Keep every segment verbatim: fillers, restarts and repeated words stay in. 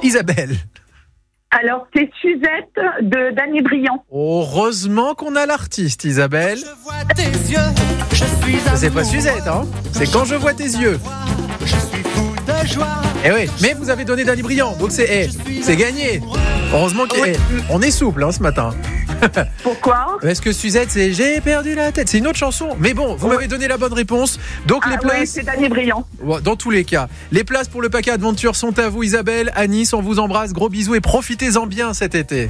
Isabelle. Alors, c'est Suzette de Danny Briand. Heureusement qu'on a l'artiste, Isabelle. Je vois tes yeux, je suis Ça, c'est pas Suzette, hein. C'est Quand je vois tes yeux. Je suis fou de joie. Eh oui, mais vous avez donné Danny Briand, donc c'est, eh, c'est gagné. Heureusement qu'on Oui. on est souple hein, ce matin. Pourquoi ? Parce que Suzette, c'est J'ai perdu la tête. C'est une autre chanson. Mais bon, vous Ouais. m'avez donné la bonne réponse. Donc Ah les oui, places, c'est Danny Briand. dans tous les cas, les places pour le paquet Adventure sont à vous, Isabelle. À Nice, on vous embrasse. Gros bisous et profitez-en bien cet été.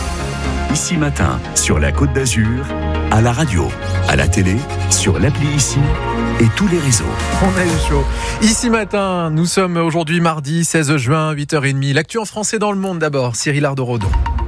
Ici Matin, sur la Côte d'Azur, à la radio, à la télé, sur l'appli Ici et tous les réseaux. On a eu chaud. Ici Matin, nous sommes aujourd'hui mardi seize juin, huit heures trente. L'actu en français dans le monde d'abord. Cyril Ardo-Rodon.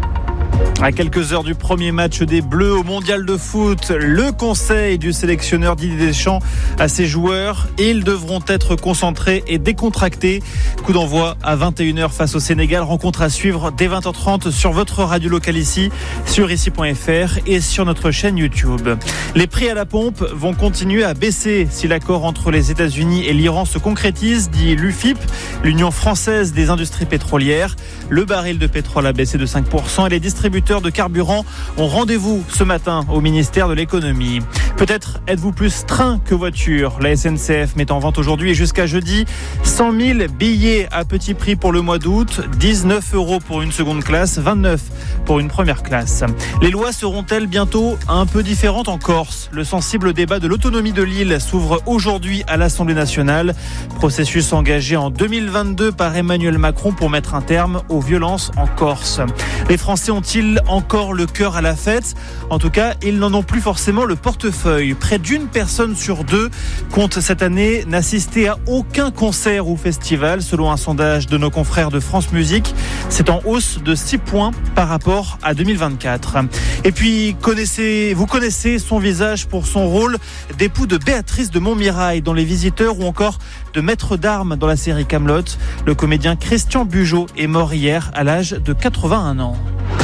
À quelques heures du premier match des Bleus au Mondial de foot, le conseil du sélectionneur Didier Deschamps à ses joueurs, ils devront être concentrés et décontractés. Coup d'envoi à vingt et une heures face au Sénégal, rencontre à suivre dès vingt heures trente sur votre radio locale ici, sur ici point f r et sur notre chaîne YouTube. Les prix à la pompe vont continuer à baisser si l'accord entre les États-Unis et l'Iran se concrétise, dit l'U F I P, l'Union française des industries pétrolières. Le baril de pétrole a baissé de cinq pour cent et les distributeurs de carburant ont rendez-vous ce matin au ministère de l'économie. Peut-être êtes-vous plus train que voiture. La S N C F met en vente aujourd'hui et jusqu'à jeudi cent mille billets à petit prix pour le mois d'août, dix-neuf euros pour une seconde classe, vingt-neuf pour une première classe. Les lois seront-elles bientôt un peu différentes en Corse ? Le sensible débat de l'autonomie de l'île s'ouvre aujourd'hui à l'Assemblée nationale. Processus engagé en deux mille vingt-deux par Emmanuel Macron pour mettre un terme aux violences en Corse. Les Français ont-ils encore le cœur à la fête ? En tout cas, ils n'en ont plus forcément le portefeuille. Près d'une personne sur deux compte cette année n'assister à aucun concert ou festival, selon un sondage de nos confrères de France Musique. C'est en hausse de six points par rapport à deux mille vingt-quatre. Et puis, connaissez, vous connaissez son visage pour son rôle d'époux de Béatrice de Montmirail dans Les Visiteurs ou encore de maître d'armes dans la série Kaamelott. Le comédien Christian Bugeaud est mort hier à l'âge de quatre-vingt-un ans.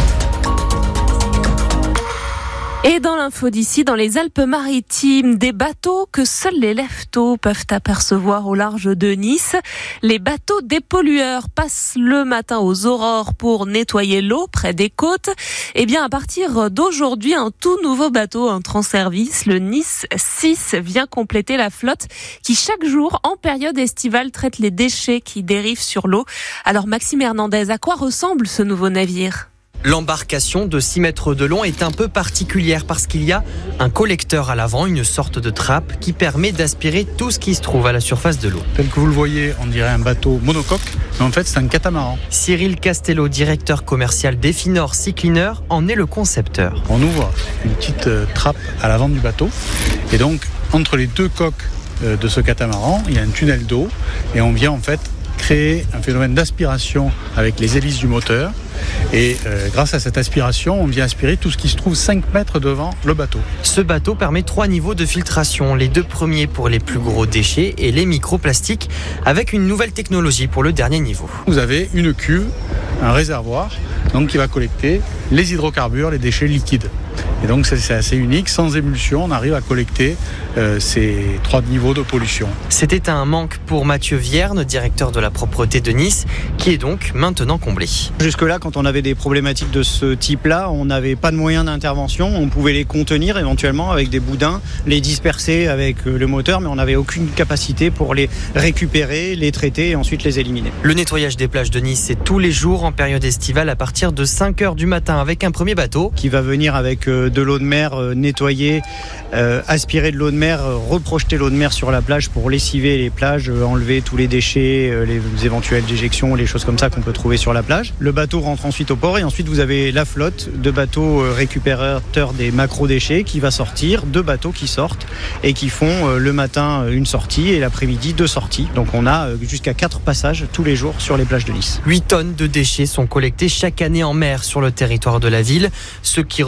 Et dans l'info d'ici, dans les Alpes-Maritimes, des bateaux que seuls les lève-tôt peuvent apercevoir au large de Nice. Les bateaux dépollueurs passent le matin aux aurores pour nettoyer l'eau près des côtes. Et bien, à partir d'aujourd'hui, un tout nouveau bateau entre en service. Le Nice six vient compléter la flotte qui, chaque jour, en période estivale, traite les déchets qui dérivent sur l'eau. Alors, Maxime Hernandez, à quoi ressemble ce nouveau navire ? L'embarcation de six mètres de long est un peu particulière parce qu'il y a un collecteur à l'avant, une sorte de trappe qui permet d'aspirer tout ce qui se trouve à la surface de l'eau. Tel que vous le voyez, on dirait un bateau monocoque, mais en fait c'est un catamaran. Cyril Castello, directeur commercial d'Efinor Sea Cleaner, en est le concepteur. On ouvre une petite trappe à l'avant du bateau et donc entre les deux coques de ce catamaran, il y a un tunnel d'eau et on vient en fait créer un phénomène d'aspiration avec les hélices du moteur. Et euh, grâce à cette aspiration, on vient aspirer tout ce qui se trouve cinq mètres devant le bateau. Ce bateau permet trois niveaux de filtration. Les deux premiers pour les plus gros déchets et les microplastiques, avec une nouvelle technologie pour le dernier niveau. Vous avez une cuve, un réservoir, donc qui va collecter les hydrocarbures, les déchets liquides. Et donc c'est, c'est assez unique, sans émulsion, on arrive à collecter euh, ces trois niveaux de pollution. C'était un manque pour Mathieu Vierne, directeur de la propreté de Nice, qui est donc maintenant comblé. Jusque-là, quand on avait des problématiques de ce type-là, on n'avait pas de moyens d'intervention, on pouvait les contenir éventuellement avec des boudins, les disperser avec le moteur, mais on n'avait aucune capacité pour les récupérer, les traiter et ensuite les éliminer. Le nettoyage des plages de Nice, c'est tous les jours en période estivale à partir de cinq heures du matin avec un premier bateau qui va venir avec de l'eau de mer euh, nettoyer, euh, aspirer de l'eau de mer, euh, reprojeter l'eau de mer sur la plage pour lessiver les plages, euh, enlever tous les déchets, euh, les, les éventuelles déjections, les choses comme ça qu'on peut trouver sur la plage. Le bateau rentre ensuite au port et ensuite vous avez la flotte de bateaux euh, récupérateurs des macro-déchets qui va sortir, deux bateaux qui sortent et qui font euh, le matin une sortie et l'après-midi deux sorties. Donc on a euh, jusqu'à quatre passages tous les jours sur les plages de Nice. huit tonnes de déchets sont collectés chaque année en mer sur le territoire de la ville, ce qui représente un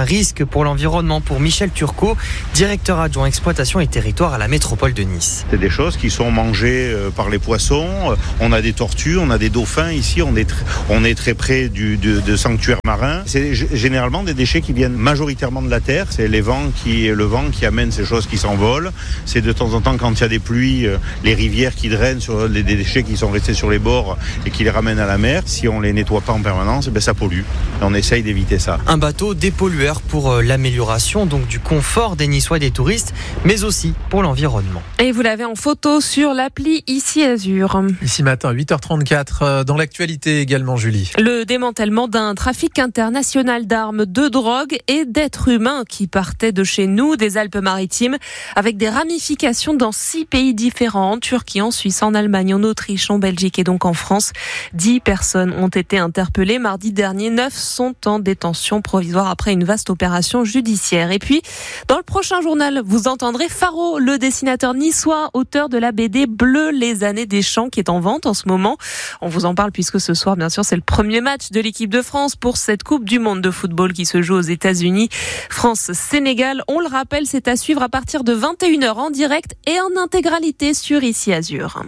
un risque pour l'environnement pour Michel Turcot, directeur adjoint exploitation et territoire à la métropole de Nice. C'est des choses qui sont mangées par les poissons. On a des tortues, on a des dauphins ici, on est, tr- on est très près du, de, de sanctuaires marins. C'est g- généralement des déchets qui viennent majoritairement de la terre. C'est les vents qui, le vent qui amène ces choses qui s'envolent. C'est de temps en temps, quand il y a des pluies, les rivières qui drainent sur les déchets qui sont restés sur les bords et qui les ramènent à la mer. Si on les nettoie pas en permanence, ben ça pollue. Et on essaye d'éviter ça. Un bateau dépollueur pour l'amélioration donc du confort des Niçois et des touristes, mais aussi pour l'environnement. Et vous l'avez en photo sur l'appli Ici Azur. Ici matin, huit heures trente-quatre, dans l'actualité également, Julie. Le démantèlement d'un trafic international d'armes, de drogue et d'êtres humains qui partait de chez nous, des Alpes-Maritimes, avec des ramifications dans six pays différents, en Turquie, en Suisse, en Allemagne, en Autriche, en Belgique et donc en France. Dix personnes ont été interpellées mardi dernier. Neuf sont en détention provisoire après une vaste opération judiciaire. Et puis, dans le prochain journal, vous entendrez Faro, le dessinateur niçois, auteur de la B D Bleu, les années des champs, qui est en vente en ce moment. On vous en parle puisque ce soir, bien sûr, c'est le premier match de l'équipe de France pour cette Coupe du Monde de football qui se joue aux États-Unis. France-Sénégal, on le rappelle, c'est à suivre à partir de vingt et une heures en direct et en intégralité sur Ici Azur.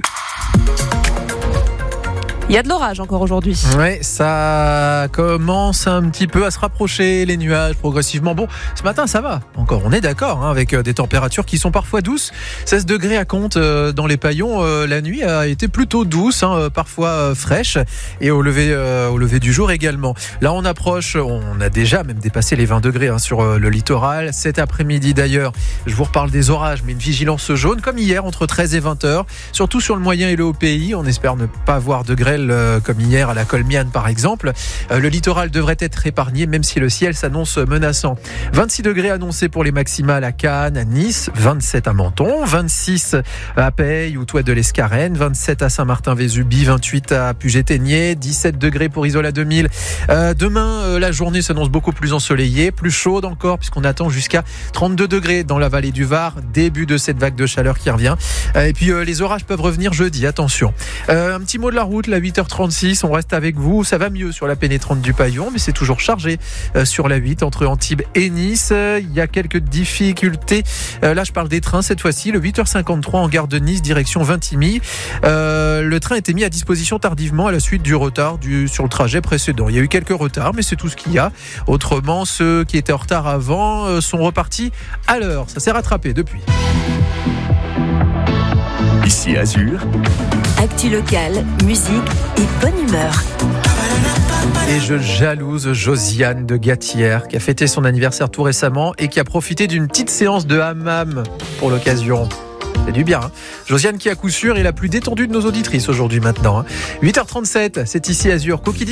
Il y a de l'orage encore aujourd'hui. Oui, ça commence un petit peu à se rapprocher, les nuages progressivement. Bon, ce matin ça va encore, on est d'accord, hein, avec des températures qui sont parfois douces. seize degrés à Contes euh, dans les Paillons. Euh, la nuit a été plutôt douce, hein, parfois euh, fraîche, et au lever, euh, au lever du jour également. Là on approche, on a déjà même dépassé les vingt degrés hein, sur euh, le littoral. Cet après-midi d'ailleurs, je vous reparle des orages, mais une vigilance jaune comme hier entre treize et vingt heures, surtout sur le moyen et le haut pays. On espère ne pas voir de grêle comme hier à la Colmiane par exemple. Le littoral devrait être épargné même si le ciel s'annonce menaçant. vingt-six degrés annoncés pour les maximales à Cannes, à Nice, vingt-sept à Menton, vingt-six à Peille ou Touette de l'Escarène, vingt-sept à Saint-Martin-Vésubie, vingt-huit à Puget-Théniers, dix-sept degrés pour Isola deux mille. Euh, demain, euh, la journée s'annonce beaucoup plus ensoleillée, plus chaude encore puisqu'on attend jusqu'à trente-deux degrés dans la vallée du Var, début de cette vague de chaleur qui revient. Euh, et puis euh, les orages peuvent revenir jeudi, attention. Euh, un petit mot de la route, la huit heures trente-six, on reste avec vous. Ça va mieux sur la pénétrante du Paillon, mais c'est toujours chargé euh, sur la huit entre Antibes et Nice. Euh, il y a quelques difficultés. Euh, là, je parle des trains cette fois-ci. Le huit heures cinquante-trois en gare de Nice, direction Vintimille. Euh, le train a été mis à disposition tardivement à la suite du retard du, sur le trajet précédent. Il y a eu quelques retards, mais c'est tout ce qu'il y a. Autrement, ceux qui étaient en retard avant euh, sont repartis à l'heure. Ça s'est rattrapé depuis. Ici Azur. Actu locale, musique et bonne humeur. Et je jalouse Josiane de Gatière qui a fêté son anniversaire tout récemment et qui a profité d'une petite séance de hammam pour l'occasion. C'est du bien, hein. Josiane qui à coup sûr est la plus détendue de nos auditrices aujourd'hui maintenant. Hein. huit heures trente-sept, c'est Ici Azur. Coquille